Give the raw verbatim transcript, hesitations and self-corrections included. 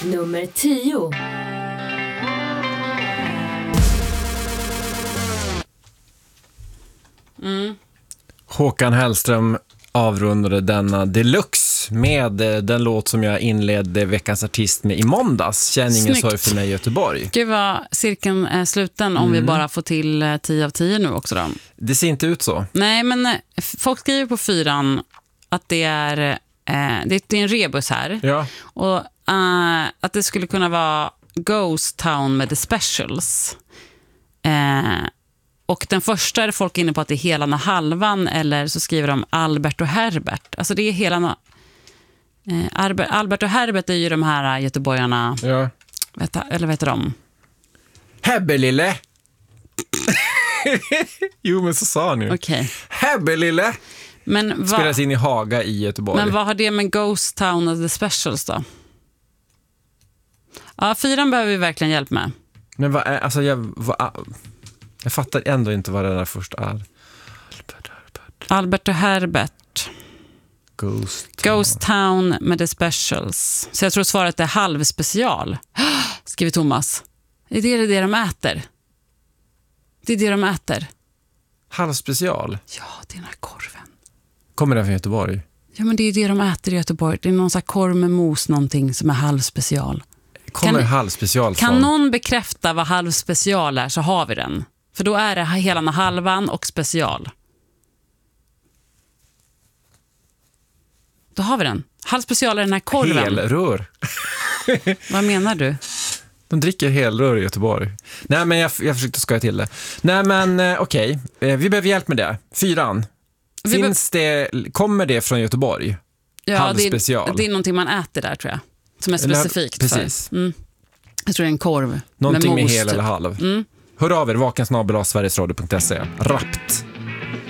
Nummer tio. Mm. Håkan Hellström avrundade denna deluxe med den låt som jag inledde veckans artist med i måndags. Känn ingen sorg för mig i Göteborg. Gud vad cirkeln är sluten om mm. vi bara får till tio av tio nu också då. Det ser inte ut så. Nej, men folk skriver på fyran att det är, eh, det är en rebus här. Ja. Och uh, att det skulle kunna vara Ghost Town med The Specials. Eh, och den första är folk inne på att det är Helan och Halvan, eller så skriver de Albert och Herbert. Alltså det är Helan och... Eh, Albert, Albert och Herbert är ju de här göteborgarna. Ja. Vet, eller vet de? Hebbelille. Jo, men så sa han ju. Okej. Okay. Hebbelille. Men spelas in i Haga i Göteborg. Men vad har det med Ghost Town och The Specials då? Ja, fyran behöver vi verkligen hjälp med. Men vad är, alltså jag, vad, jag fattar ändå inte vad det där först är. Albert, Herbert. Albert och Herbert. Ghost Town. Ghost Town med The Specials. Så jag tror svaret är halvspecial. Skriver Thomas. Är det det de äter? Det är det de äter. Halvspecial? Ja, det är den här korven. Kommer den från Göteborg? Ja, men det är det de äter i Göteborg. Det är någon sån här korv med mos, någonting som är halvspecial. Kommer kan, halvspecial Kan från? någon bekräfta vad halvspecial är, så har vi den. För då är det Helan och Halvan och special. Då har vi den. Halvspecial är den här korven. Helrör. Vad menar du? De dricker helrör i Göteborg. Nej, men jag, jag försökte skoja till det. Nej, men eh, okej. Okay. Vi behöver hjälp med det. Fyran. Finns det, kommer det från Göteborg? Ja, halvspecial. Det är, det är någonting man äter där, tror jag. Som är specifikt. Precis. För. Mm. Jag tror det är en korv. Någonting med, med, med hel eller halv. Mm. Hör av er, vakensnabel-a sverigesradio punkt se. Rappt.